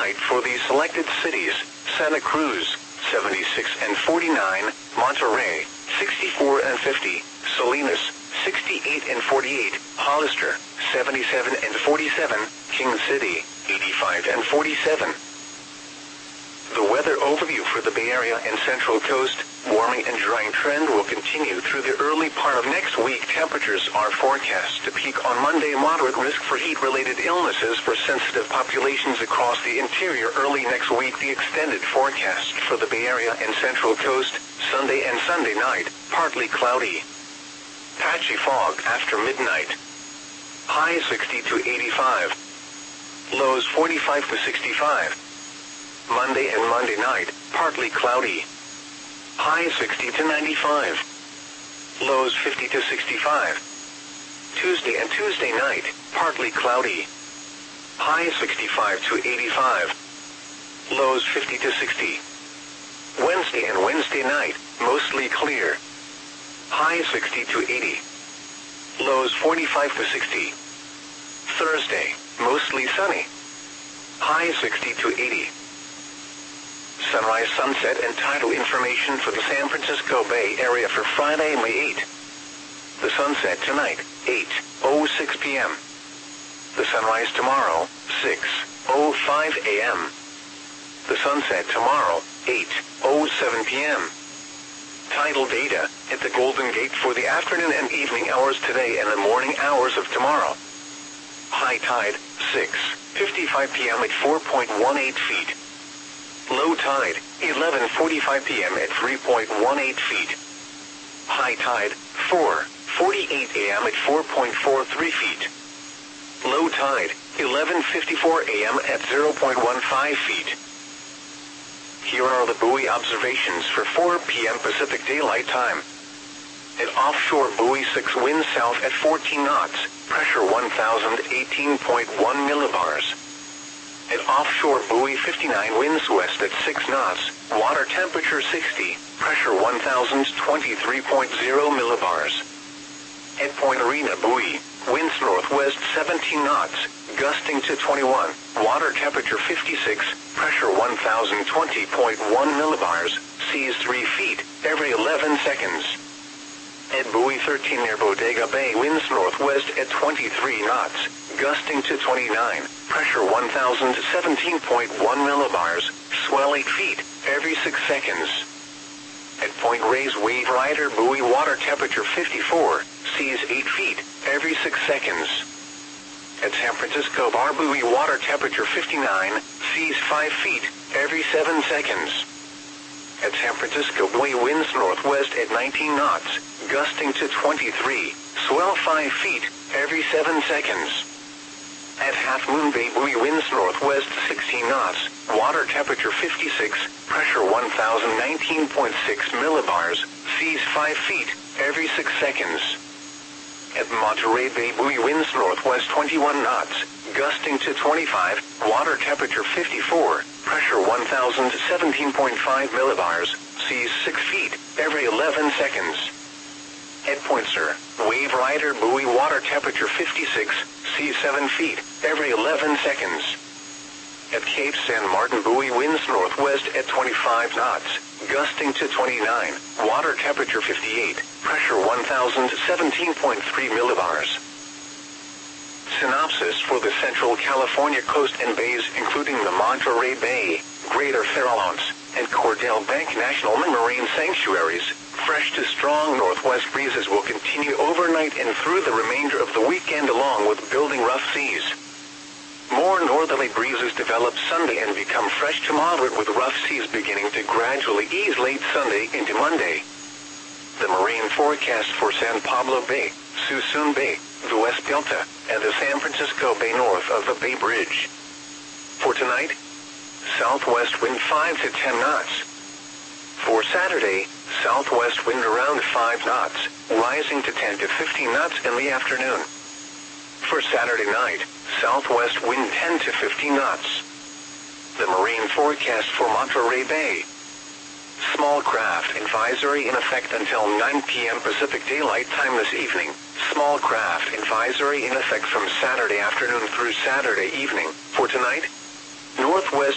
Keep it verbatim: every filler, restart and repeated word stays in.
daylight for these selected cities: Santa Cruz, seventy-six and forty-nine, Monterey, sixty-four and fifty, Salinas, sixty-eight and forty-eight, Hollister, seventy-seven and forty-seven, King City, eighty-five and forty-seven. The weather overview for the Bay Area and Central Coast: warming and drying trend will continue through the early part of next week. Temperatures are forecast to peak on Monday. Moderate risk for heat-related illnesses for sensitive populations across the interior early next week. The extended forecast for the Bay Area and Central Coast: Sunday and Sunday night, partly cloudy. Patchy fog after midnight. High sixty to eighty-five. Lows forty-five to sixty-five. Monday and Monday night, partly cloudy. High sixty to ninety-five. Lows fifty to sixty-five. Tuesday and Tuesday night, partly cloudy. High sixty-five to eighty-five. Lows fifty to sixty. Wednesday and Wednesday night, mostly clear. High sixty to eighty. Lows forty-five to sixty. Thursday, mostly sunny. High sixty to eighty. Sunrise, sunset, and tidal information for the San Francisco Bay Area for Friday, May eighth. The sunset tonight, eight oh six p m The sunrise tomorrow, six oh five a m The sunset tomorrow, eight oh seven p m Tidal data at the Golden Gate for the afternoon and evening hours today and the morning hours of tomorrow. High tide, six fifty-five p m at four point one eight feet. Low tide, eleven forty-five p m at three point one eight feet. High tide, four forty-eight a m at four point four three feet. Low tide, eleven fifty-four a m at zero point one five feet. Here are the buoy observations for four p m Pacific Daylight Time. At offshore buoy six, wind south at fourteen knots, pressure one thousand eighteen point one millibars. At offshore buoy fifty-nine, winds west at six knots, water temperature sixty, pressure one thousand twenty-three point zero millibars. At Point Arena buoy, winds northwest seventeen knots, gusting to twenty-one, water temperature fifty-six, pressure one thousand twenty point one millibars, seas three feet every eleven seconds. At buoy thirteen near Bodega Bay, winds northwest at twenty-three knots, gusting to twenty-nine, pressure one thousand seventeen point one millibars, swell eight feet every six seconds. At Point Reyes Wave Rider buoy, water temperature fifty-four, seas eight feet every six seconds. At San Francisco Bar buoy, water temperature fifty-nine, seas five feet every seven seconds. At San Francisco buoy, winds northwest at nineteen knots, gusting to twenty-three, swell five feet every seven seconds. At Half Moon Bay buoy, winds northwest sixteen knots, water temperature fifty-six, pressure one thousand nineteen point six millibars, seas five feet every six seconds. At Monterey Bay buoy, winds northwest twenty-one knots, gusting to twenty-five, water temperature fifty-four, pressure one thousand seventeen point five millibars, seas six feet every eleven seconds. At Point Sur Wave Rider buoy, water temperature fifty-six, seas seven feet every eleven seconds. At Cape San Martin buoy, winds northwest at twenty-five knots, gusting to twenty-nine, water temperature fifty-eight, pressure one thousand seventeen point three millibars. Synopsis for the Central California coast and bays, including the Monterey Bay, Greater Farallones, and Cordell Bank National Marine Sanctuaries. Fresh to strong northwest breezes will continue overnight and through the remainder of the weekend, along with building rough seas. More northerly breezes develop Sunday and become fresh to moderate, with rough seas beginning to gradually ease late Sunday into Monday. The marine forecast for San Pablo Bay, Suisun Bay, the West Delta, and the San Francisco Bay north of the Bay Bridge. For tonight, southwest wind five to ten knots. For Saturday, southwest wind around five knots, rising to ten to fifteen knots in the afternoon. For Saturday night, southwest wind ten to fifteen knots. The marine forecast for Monterey Bay. Small craft advisory in effect until nine p m Pacific Daylight Time this evening. Small craft advisory in effect from Saturday afternoon through Saturday evening. For tonight, northwest